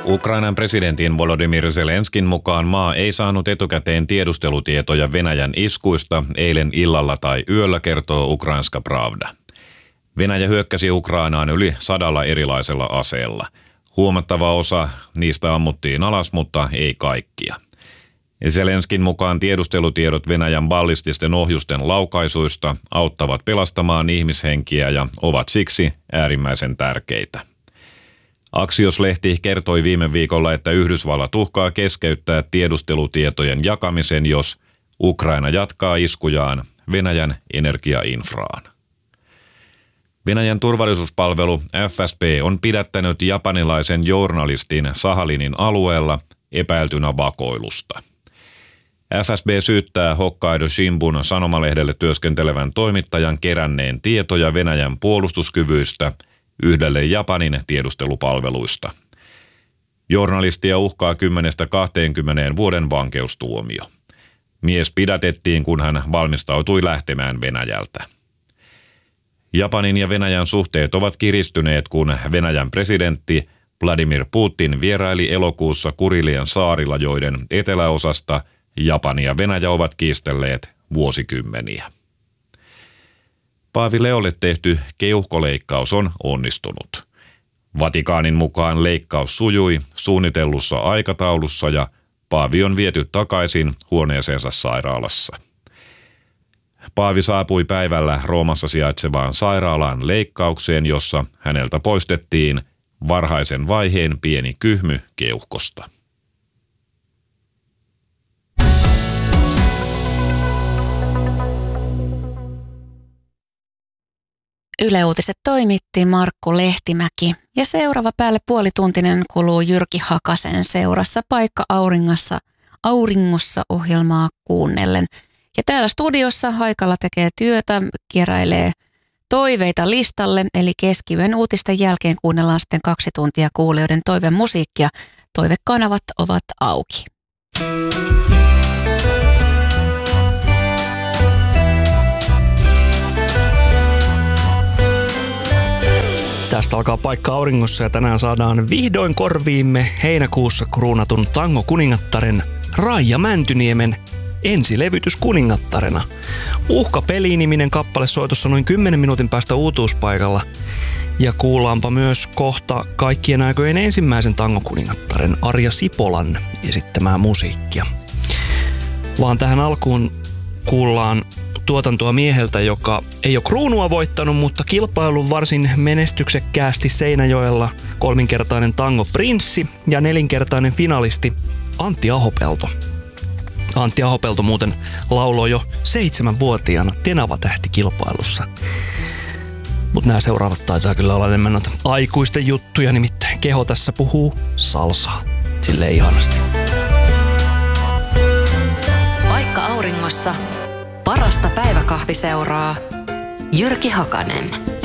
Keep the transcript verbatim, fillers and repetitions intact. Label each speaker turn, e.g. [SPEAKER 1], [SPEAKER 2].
[SPEAKER 1] Ukrainan presidentin Volodymyr Zelenskin mukaan maa ei saanut etukäteen tiedustelutietoja Venäjän iskuista eilen illalla tai yöllä, kertoo Ukrainska Pravda. Venäjä hyökkäsi Ukrainaan yli sadalla erilaisella aseella. Huomattava osa niistä ammuttiin alas, mutta ei kaikkia. Zelenskin mukaan tiedustelutiedot Venäjän ballististen ohjusten laukaisuista auttavat pelastamaan ihmishenkiä ja ovat siksi äärimmäisen tärkeitä. Axios-lehti kertoi viime viikolla, että Yhdysvallat uhkaa keskeyttää tiedustelutietojen jakamisen, jos Ukraina jatkaa iskujaan Venäjän energiainfraan. Venäjän turvallisuuspalvelu F S B on pidättänyt japanilaisen journalistin Sahalinin alueella epäiltynä vakoilusta. F S B syyttää Hokkaido Shimbun sanomalehdelle työskentelevän toimittajan keränneen tietoja Venäjän puolustuskyvyistä yhdelle Japanin tiedustelupalveluista. Journalistia uhkaa kymmenestä kahteenkymmeneen vuoden vankeustuomio. Mies pidätettiin, kun hän valmistautui lähtemään Venäjältä. Japanin ja Venäjän suhteet ovat kiristyneet, kun Venäjän presidentti Vladimir Putin vieraili elokuussa Kurilian saarilla, joiden eteläosasta Japani ja Venäjä ovat kiistelleet vuosikymmeniä. Paavi Leolle tehty keuhkoleikkaus on onnistunut. Vatikaanin mukaan leikkaus sujui suunnitellussa aikataulussa ja paavi on viety takaisin huoneeseensa sairaalassa. Paavi saapui päivällä Roomassa sijaitsevaan sairaalaan leikkaukseen, jossa häneltä poistettiin varhaisen vaiheen pieni kyhmy keuhkosta.
[SPEAKER 2] Yle Uutiset toimitti Markku Lehtimäki ja seuraava päälle puolituntinen kuluu Jyrki Hakasen seurassa Paikka auringossa, auringossa ohjelmaa kuunnellen. Ja täällä studiossa Haikala tekee työtä, keräilee toiveita listalle, eli keskiyön uutisten jälkeen kuunnellaan sitten kaksi tuntia kuulijoiden toivemusiikkia. Toivekanavat ovat auki.
[SPEAKER 3] Tästä alkaa Paikka auringossa ja tänään saadaan vihdoin korviimme heinäkuussa kruunatun tango-kuningattaren Raija Mäntyniemen ensilevytys kuningattarena. Uhkapeli-niminen kappale soitossa noin kymmenen minuutin päästä uutuuspaikalla. Ja kuullaanpa myös kohta kaikkien aikojen ensimmäisen tangokuningattaren Arja Sipolan esittämää musiikkia. Vaan tähän alkuun kuullaan tuotantoa mieheltä, joka ei ole kruunua voittanut, mutta kilpailun varsin menestyksekkäästi Seinäjoella kolminkertainen tangoprinssi ja nelinkertainen finalisti Antti Ahopelto. Antti Ahopelto muuten lauloi jo seitsemänvuotiaana Tenava-tähti-kilpailussa. Mutta nämä seuraavat taitaa kyllä olla enemmän noita aikuisten juttuja, nimittäin keho tässä puhuu salsaa. Silleen ihanasti.
[SPEAKER 2] Paikka auringossa. Parasta päiväkahviseuraa. Jyrki Hakanen.